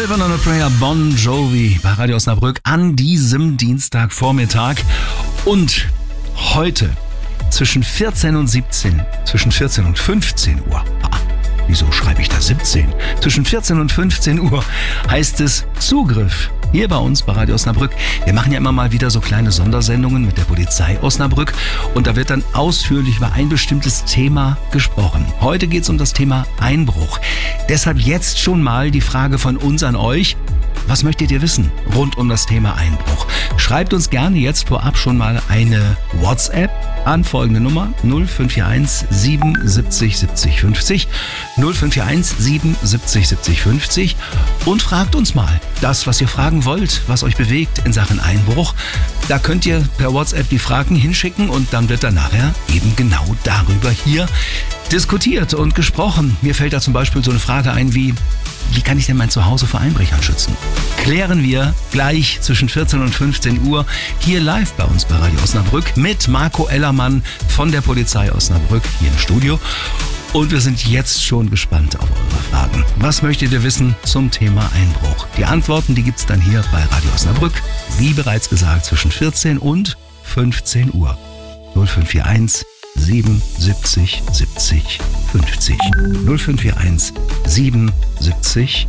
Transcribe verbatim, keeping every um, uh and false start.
Living on a Prayer, Bon Jovi bei Radio Osnabrück an diesem Dienstagvormittag. Und heute zwischen vierzehn und siebzehn, zwischen vierzehn und fünfzehn Uhr, ah, wieso schreibe ich da siebzehn? Zwischen vierzehn und fünfzehn Uhr heißt es Zugriff. Hier bei uns bei Radio Osnabrück. Wir machen ja immer mal wieder so kleine Sondersendungen mit der Polizei Osnabrück und da wird dann ausführlich über ein bestimmtes Thema gesprochen. Heute geht es um das Thema Einbruch. Deshalb jetzt schon mal die Frage von uns an euch. Was möchtet ihr wissen rund um das Thema Einbruch? Schreibt uns gerne jetzt vorab schon mal eine WhatsApp an folgende Nummer null fünf vier eins sieben siebzig siebzig fünfzig null fünf vier eins sieben siebzig siebzig fünfzig und fragt uns mal das, was ihr fragen wollt, was euch bewegt in Sachen Einbruch. Da könnt ihr per WhatsApp die Fragen hinschicken und dann wird dann nachher eben genau darüber hier diskutiert und gesprochen. Mir fällt da zum Beispiel so eine Frage ein wie, wie kann ich denn mein Zuhause vor Einbrechern schützen? Klären wir gleich zwischen vierzehn und fünfzehn Uhr hier live bei uns bei Radio Osnabrück mit Marco Ellermann von der Polizei Osnabrück hier im Studio. Und wir sind jetzt schon gespannt auf eure Fragen. Was möchtet ihr wissen zum Thema Einbruch? Die Antworten, die gibt's dann hier bei Radio Osnabrück, wie bereits gesagt, zwischen vierzehn und fünfzehn Uhr. null fünf vier eins sieben siebzig siebzig fünfzig null fünf vier eins sieben siebzig